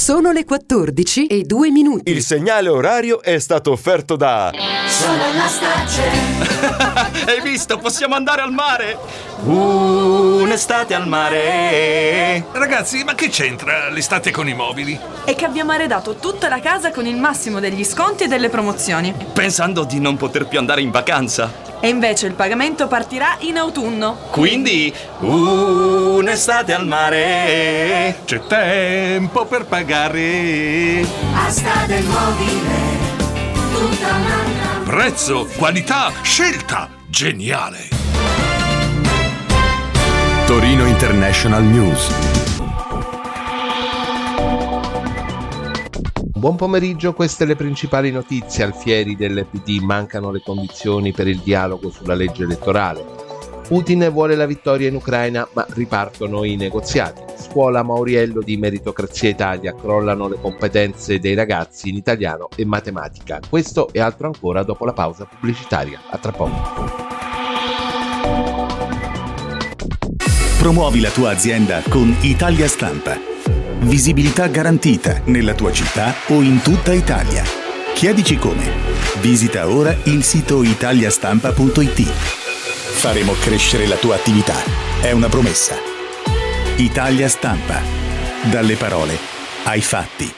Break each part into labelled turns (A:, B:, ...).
A: Sono le 14:02.
B: Il segnale orario è stato offerto da
C: Sono la Starcell.
D: Hai visto? Possiamo andare al mare! Un'estate al mare!
E: Ragazzi, ma che c'entra l'estate con i mobili?
F: È che abbiamo arredato tutta la casa con il massimo degli sconti e delle promozioni.
D: Pensando di non poter più andare in vacanza.
F: E invece il pagamento partirà in autunno.
D: Quindi, un'estate al mare!
E: C'è tempo per pagare!
C: Asta del mobile, tutta un'altra.
E: Prezzo, qualità, scelta, geniale!
G: Torino International News.
H: Buon pomeriggio, queste le principali notizie. Alfieri del PD: mancano le condizioni per il dialogo sulla legge elettorale. Putin vuole la vittoria in Ucraina, ma ripartono i negoziati. Scuola Mauriello di Meritocrazia Italia: crollano le competenze dei ragazzi in italiano e matematica. Questo e altro ancora dopo la pausa pubblicitaria. A tra poco.
G: Promuovi la tua azienda con Italia Stampa. Visibilità garantita nella tua città o in tutta Italia. Chiedici come. Visita ora il sito italiastampa.it. Faremo crescere la tua attività. È una promessa. Italia Stampa. Dalle parole ai fatti.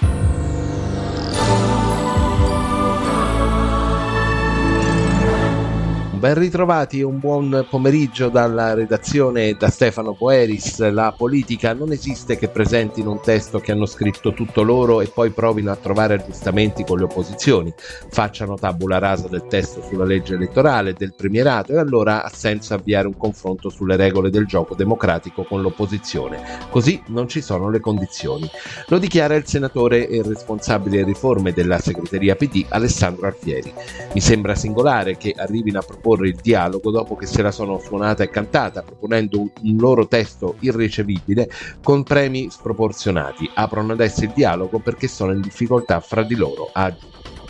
H: Ben ritrovati e un buon pomeriggio dalla redazione e da Stefano Poeris. La politica non esiste che presentino un testo che hanno scritto tutto loro e poi provino a trovare aggiustamenti con le opposizioni, facciano tabula rasa del testo sulla legge elettorale, del premierato, e allora ha senso avviare un confronto sulle regole del gioco democratico con l'opposizione. Così non ci sono le condizioni. Lo dichiara il senatore e responsabile riforme della segreteria PD Alessandro Alfieri. Mi sembra singolare che arrivino a proporre il dialogo dopo che se la sono suonata e cantata, proponendo un loro testo irricevibile con premi sproporzionati. Aprono adesso il dialogo perché sono in difficoltà fra di loro, ha aggiunto.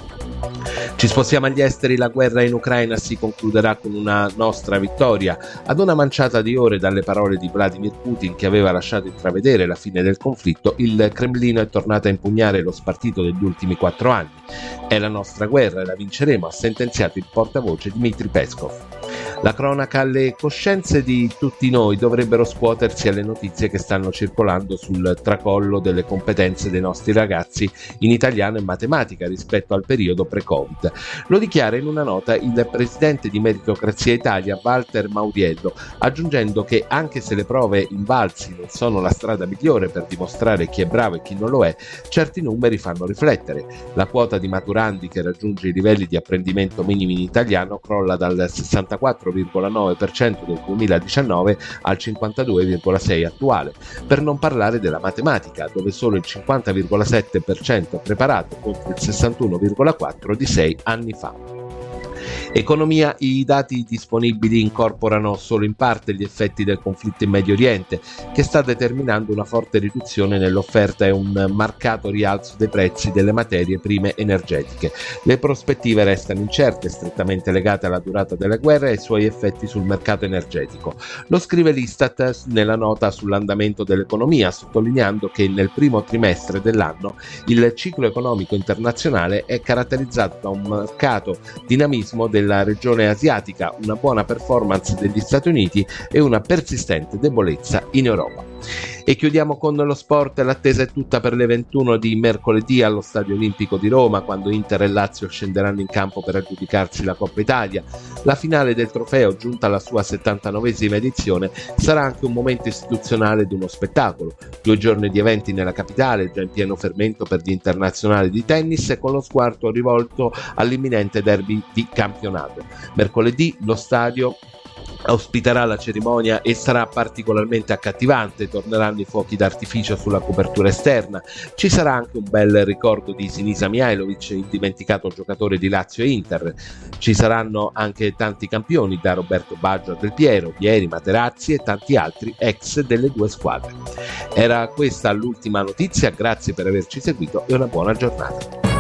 H: Ci spostiamo agli esteri. La guerra in Ucraina si concluderà con una nostra vittoria. Ad una manciata di ore dalle parole di Vladimir Putin, che aveva lasciato intravedere la fine del conflitto, il Cremlino è tornato a impugnare lo spartito degli ultimi 4 anni. È la nostra guerra e la vinceremo, ha sentenziato il portavoce Dmitry Peskov. La cronaca: le coscienze di tutti noi dovrebbero scuotersi alle notizie che stanno circolando sul tracollo delle competenze dei nostri ragazzi in italiano e matematica rispetto al periodo pre-Covid. Lo dichiara in una nota il presidente di Meritocrazia Italia, Walter Mauriello, aggiungendo che anche se le prove invalsi non sono la strada migliore per dimostrare chi è bravo e chi non lo è, certi numeri fanno riflettere. La quota di maturandi che raggiunge i livelli di apprendimento minimi in italiano crolla dal 64,9% del 2019 al 52,6% attuale, per non parlare della matematica, dove solo il 50,7% è preparato contro il 61,4% di 6 anni fa. Economia: i dati disponibili incorporano solo in parte gli effetti del conflitto in Medio Oriente, che sta determinando una forte riduzione nell'offerta e un marcato rialzo dei prezzi delle materie prime energetiche. Le prospettive restano incerte, strettamente legate alla durata della guerra e ai suoi effetti sul mercato energetico. Lo scrive l'Istat nella nota sull'andamento dell'economia, sottolineando che nel primo trimestre dell'anno il ciclo economico internazionale è caratterizzato da un marcato dinamismo della regione asiatica, una buona performance degli Stati Uniti e una persistente debolezza in Europa. E chiudiamo con lo sport. L'attesa è tutta per le 21 di mercoledì allo Stadio Olimpico di Roma, quando Inter e Lazio scenderanno in campo per aggiudicarsi la Coppa Italia. La finale del trofeo, giunta alla sua 79esima edizione, sarà anche un momento istituzionale ed uno spettacolo. 2 giorni di eventi nella capitale, già in pieno fermento per gli internazionali di tennis, e con lo sguardo rivolto all'imminente derby di campionato. Mercoledì lo stadio ospiterà la cerimonia e sarà particolarmente accattivante. Torneranno i fuochi d'artificio sulla copertura esterna. Ci sarà anche un bel ricordo di Sinisa Mihajlovic, indimenticato giocatore di Lazio e Inter. Ci saranno anche tanti campioni, da Roberto Baggio a Del Piero, Vieri, Materazzi e tanti altri ex delle due squadre. Era questa l'ultima notizia, grazie per averci seguito e una buona giornata.